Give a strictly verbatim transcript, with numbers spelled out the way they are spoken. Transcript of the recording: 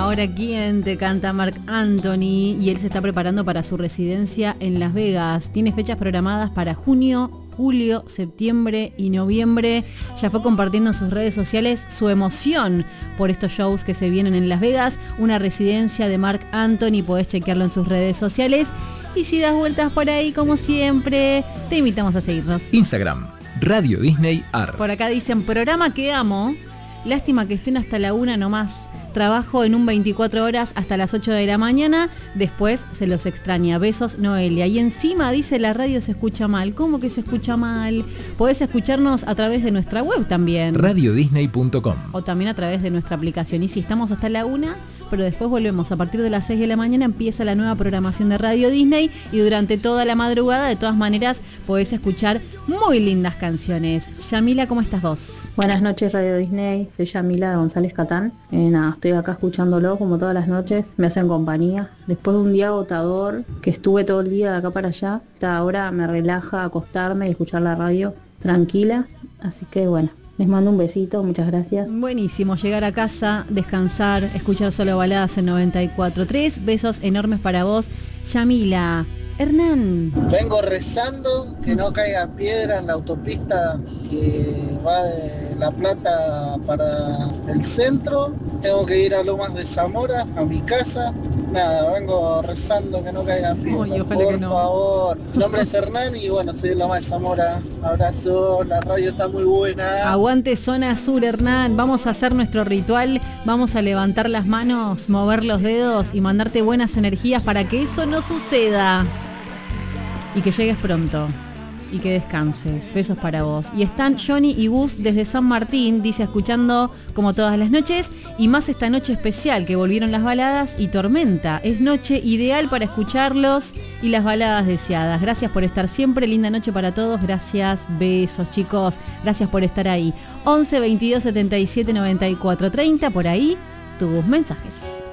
Ahora, ¿quién te canta? Marc Anthony, y él se está preparando para su residencia en Las Vegas. Tiene fechas programadas para junio, julio, septiembre y noviembre. Ya fue compartiendo en sus redes sociales su emoción por estos shows que se vienen en Las Vegas. Una residencia de Marc Anthony, podés chequearlo en sus redes sociales. Y si das vueltas por ahí, como siempre, te invitamos a seguirnos. Instagram, Radio Disney Ar. Por acá dicen, programa que amo. Lástima que estén hasta la una nomás. Trabajo en un veinticuatro horas hasta las ocho de la mañana. Después se los extraña. Besos, Noelia. Y encima dice, la radio se escucha mal. ¿Cómo que se escucha mal? Podés escucharnos a través de nuestra web también. radio disney punto com. O también a través de nuestra aplicación. Y si estamos hasta la una, pero después volvemos. A partir de las seis de la mañana empieza la nueva programación de Radio Disney. Y durante toda la madrugada, de todas maneras, podés escuchar muy lindas canciones. Yamila, ¿cómo estás vos? Buenas noches, Radio Disney. Soy Yamila de González Catán. Eh, nada, estoy acá escuchándolo como todas las noches. Me hacen compañía. Después de un día agotador, que estuve todo el día de acá para allá, hasta ahora me relaja acostarme y escuchar la radio tranquila. Así que bueno, les mando un besito, muchas gracias. Buenísimo, llegar a casa, descansar, escuchar solo baladas en noventa y cuatro punto tres. Besos enormes para vos, Yamila. Hernán. Vengo rezando que no caiga piedra en la autopista que va de La Plata para el centro. Tengo que ir a Lomas de Zamora, a mi casa. Nada, vengo rezando que no caiga piedra. Oye, ojalá por que no. favor. Mi nombre es Hernán y bueno, soy de Lomas de Zamora. Abrazo, la radio está muy buena. Aguante Zona Sur, Hernán. Vamos a hacer nuestro ritual. Vamos a levantar las manos, mover los dedos y mandarte buenas energías para que eso no suceda. Y que llegues pronto. Y que descanses. Besos para vos. Y están Johnny y Gus desde San Martín, dice, escuchando como todas las noches. Y más esta noche especial que volvieron las baladas y Tormenta. Es noche ideal para escucharlos y las baladas deseadas. Gracias por estar siempre. Linda noche para todos. Gracias. Besos, chicos. Gracias por estar ahí. once veintidós setenta y siete noventa y cuatro treinta. Por ahí, tus mensajes.